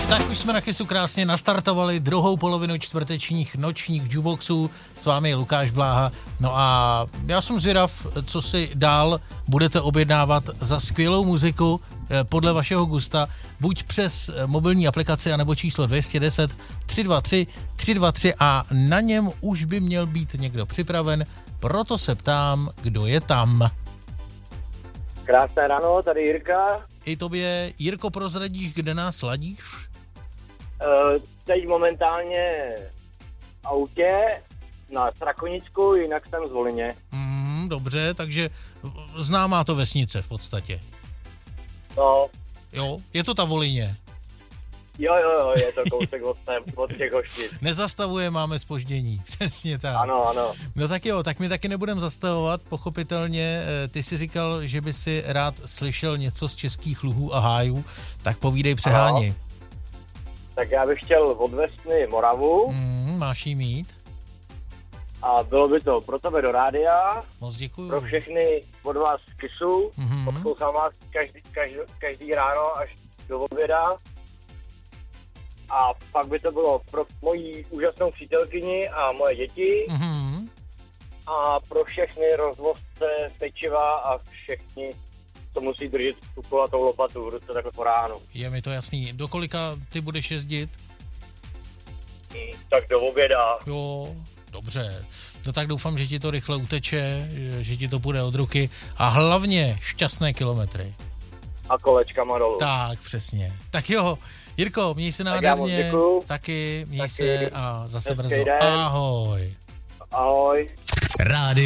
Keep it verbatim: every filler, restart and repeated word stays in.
Tak už jsme na Kissu krásně nastartovali druhou polovinu čtvrtečních nočních jukeboxů. S vámi je Lukáš Bláha. No a já jsem zvědav, co si dál budete objednávat za skvělou muziku podle vašeho gusta, buď přes mobilní aplikaci, anebo číslo dvě stě deset tři dva tři tři dva tři a na něm už by měl být někdo připraven, proto se ptám, kdo je tam. Krásné ráno, tady Jirka. I tobě, Jirko, prozradíš, kde nás ladíš? Uh, teď momentálně v autě na Strakonicku, jinak jsem z Volině. Mm, dobře, takže známá to vesnice v podstatě. No. Jo, je to ta Volině. Jo, jo, jo, je to kousek od, od těch Hoštic. Nezastavuje, máme zpoždění, přesně tak. Ano, ano. No tak jo, tak my taky nebudeme zastavovat, pochopitelně. Ty si říkal, že by si rád slyšel něco z českých luhů a hájů, tak povídej, přeháni. Ano. Tak já bych chtěl od Vesny Moravu. Mm, máš jí mít. A bylo by to pro tebe do rádia. Moc děkuju. Pro všechny od vás z Kissu. Mm-hmm. Poslouchám vás každý, každý, každý ráno až do oběda. A pak by to bylo pro moji úžasnou přítelkyni a moje děti. Mm-hmm. A pro všechny rozvozce pečiva a všechny, co musí držet tu kulatou lopatu v ruce takhle po ránu. Je mi to jasný. Do kolika ty budeš jezdit? Tak do oběda. Jo, dobře. No tak doufám, že ti to rychle uteče, že ti to půjde od ruky a hlavně šťastné kilometry. A kolečkama dolů. Tak, přesně. Tak jo, Jirko, měj se nádherně. Tak já moc děkuju. Taky, měj Taky. se a zase brzo. Den. Ahoj. Ahoj. Rádio